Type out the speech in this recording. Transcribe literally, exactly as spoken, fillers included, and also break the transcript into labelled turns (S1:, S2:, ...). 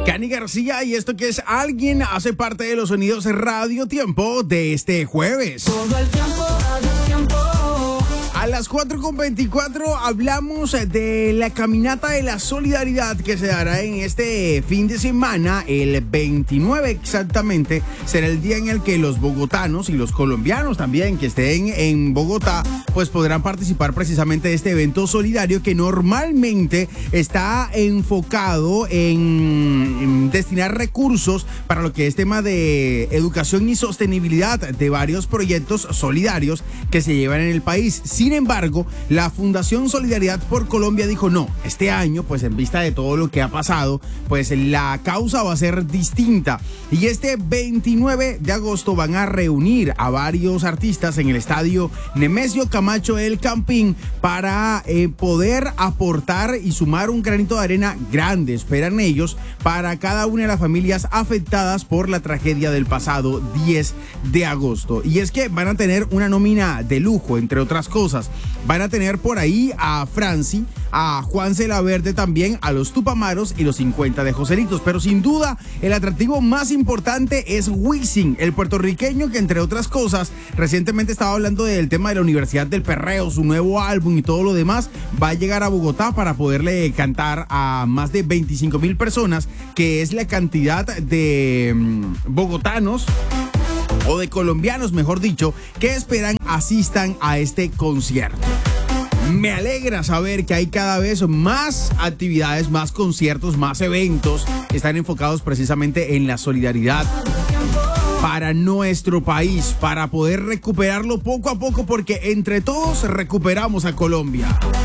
S1: Cani García, y esto que es Alguien hace parte de los sonidos Radio Tiempo de este jueves.
S2: Todo el tiempo, Radio Tiempo.
S1: A las cuatro con veinticuatro hablamos de la caminata de la solidaridad que se dará en este fin de semana, el veintinueve exactamente. Será el día en el que los bogotanos y los colombianos también que estén en Bogotá pues podrán participar precisamente de este evento solidario que normalmente está enfocado en, en destinar recursos para lo que es tema de educación y sostenibilidad de varios proyectos solidarios que se llevan en el país. Sin embargo, la Fundación Solidaridad por Colombia dijo no, este año, pues en vista de todo lo que ha pasado, pues la causa va a ser distinta. Y este veintinueve de agosto van a reunir a varios artistas en el estadio Nemesio Camacho El Campín para eh, poder aportar y sumar un granito de arena grande, esperan ellos, para cada una de las familias afectadas por la tragedia del pasado diez de agosto. Y es que van a tener una nómina de lujo, entre otras cosas. Van a tener por ahí a Franci, a Juan Celaverde también, a los Tupamaros y los cincuenta de Joselitos. Pero sin duda, el atractivo más importante es Wisin, el puertorriqueño que, entre otras cosas, recientemente estaba hablando del tema de la Universidad del Perreo, su nuevo álbum y todo lo demás. Va a llegar a Bogotá para poderle cantar a más de veinticinco mil personas, que es la cantidad de um, bogotanos o de colombianos, mejor dicho, que esperan asistan a este concierto. Me alegra saber que hay cada vez más actividades, más conciertos, más eventos que están enfocados precisamente en la solidaridad para nuestro país, para poder recuperarlo poco a poco, porque entre todos recuperamos a Colombia.